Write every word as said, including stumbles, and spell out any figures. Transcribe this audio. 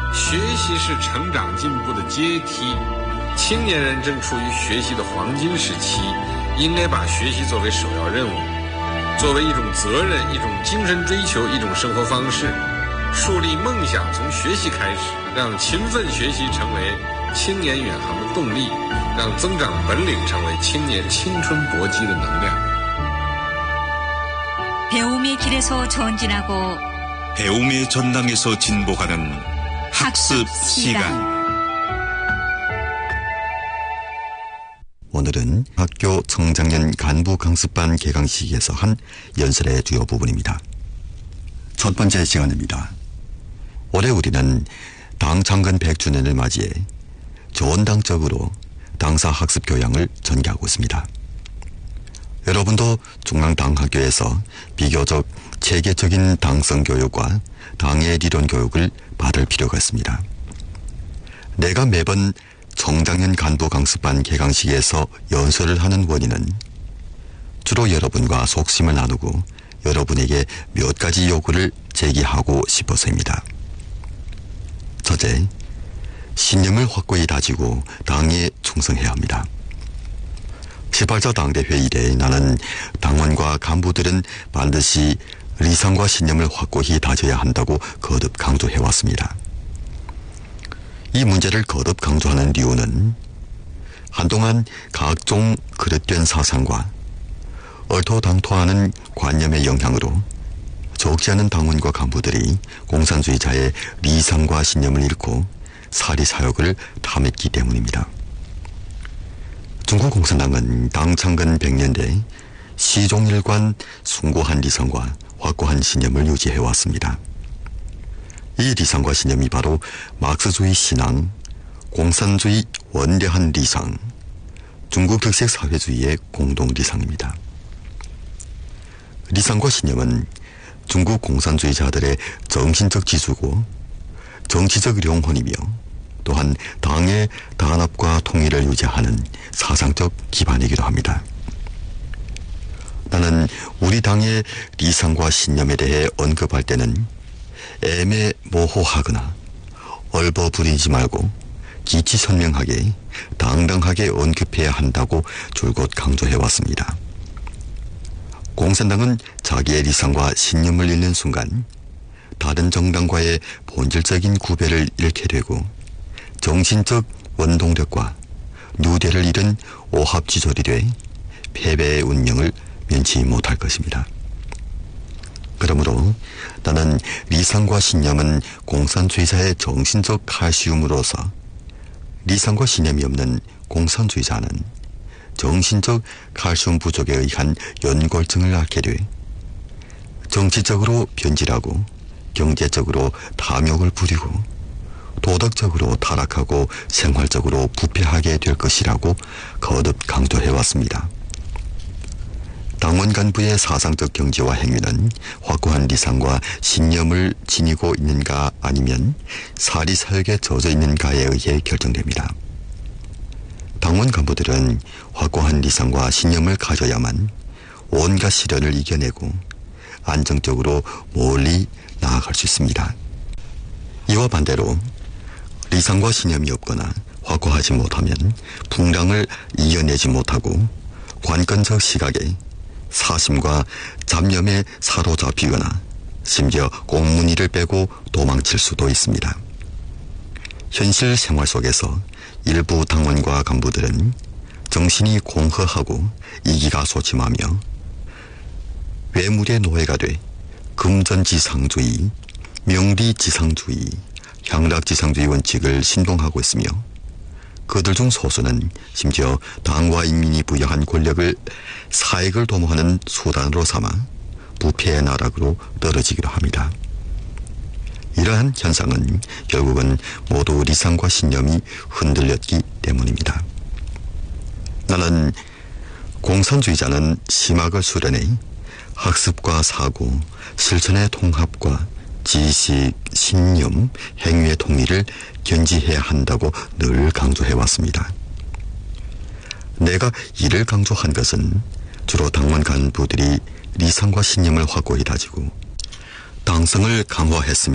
学习是成长进步的阶梯，青年人正处于学习的黄金时期，应该把学习作为首要任务，作为一种责任，一种精神追求，一种生活方式。树立梦想从学习开始，让勤奋学习成为青年远航的动力，让增长本领成为青年青春搏击的能量。 배움의 길에서 전진하고 배움의 전당에서 진보하는 학습 시간. 오늘은 학교 청장년 간부 강습반 개강식에서 한 연설의 주요 부분입니다. 첫 번째 시간입니다. 올해 우리는 당 창건 백 주년을 맞이해 전당적으로 당사 학습 교양을 전개하고 있습니다. 여러분도 중앙당학교에서 비교적 체계적인 당성 교육과 당의 리론 교육을 받을 필요가 있습니다. 내가 매번 청장년 간부 강습반 개강식에서 연설을 하는 원인은 주로 여러분과 속심을 나누고 여러분에게 몇 가지 요구를 제기하고 싶어서입니다. 첫째, 신념을 확고히 다지고 당에 충성해야 합니다. 십팔 차 당대회 이래 나는 당원과 간부들은 반드시 리상과 신념을 확고히 다져야 한다고 거듭 강조해왔습니다. 이 문제를 거듭 강조하는 이유는 한동안 각종 그릇된 사상과 얼토당토하는 관념의 영향으로 적지 않은 당원과 간부들이 공산주의자의 리상과 신념을 잃고 사리사욕을 탐했기 때문입니다. 중국 공산당은 당 창건 백 년대 시종일관 숭고한 리상과 확고한 신념을 유지해왔습니다. 이 리상과 신념이 바로 막스주의 신앙, 공산주의 원대한 리상, 중국 특색 사회주의의 공동 리상입니다. 리상과 신념은 중국 공산주의자들의 정신적 지수고 정치적 영혼이며 또한 당의 단합과 통일을 유지하는 사상적 기반이기도 합니다. 나는 우리 당의 리상과 신념에 대해 언급할 때는 애매모호하거나 얼버무리지 말고 기치선명하게 당당하게 언급해야 한다고 줄곧 강조해왔습니다. 공산당은 자기의 리상과 신념을 잃는 순간 다른 정당과의 본질적인 구별을 잃게 되고 정신적 원동력과 누대를 잃은 오합지졸이 돼 패배의 운명을 면치 못할 것입니다. 그러므로 나는 리상과 신념은 공산주의자의 정신적 칼슘으로서 리상과 신념이 없는 공산주의자는 정신적 칼슘 부족에 의한 연골증을 앓게 돼 정치적으로 변질하고 경제적으로 탐욕을 부리고 도덕적으로 타락하고 생활적으로 부패하게 될 것이라고 거듭 강조해왔습니다. 당원 간부의 사상적 경지와 행위는 확고한 리상과 신념을 지니고 있는가 아니면 사리사욕에 젖어 있는가에 의해 결정됩니다. 당원 간부들은 확고한 리상과 신념을 가져야만 온갖 시련을 이겨내고 안정적으로 멀리 나아갈 수 있습니다. 이와 반대로 리상과 신념이 없거나 확고하지 못하면 풍랑을 이겨내지 못하고 관건적 시각에 사심과 잡념에 사로잡히거나 심지어 공문위를 빼고 도망칠 수도 있습니다. 현실 생활 속에서 일부 당원과 간부들은 정신이 공허하고 이기가 소침하며 외물의 노예가 돼 금전지상주의, 명리지상주의, 향락지상주의 원칙을 신봉하고 있으며 그들 중 소수는 심지어 당과 인민이 부여한 권력을 사익을 도모하는 수단으로 삼아 부패의 나락으로 떨어지기도 합니다. 이러한 현상은 결국은 모두 리상과 신념이 흔들렸기 때문입니다. 나는 공산주의자는 심학을 수련해 학습과 사고, 실천의 통합과 지식, 신념, 행위의 통일을 견지해야 한다고 늘 강조해왔습니다. 내가 이를 강조한 것은 주로 당원 간부들이 리상과 신념을 확고히 다지고 당성을 강화했으면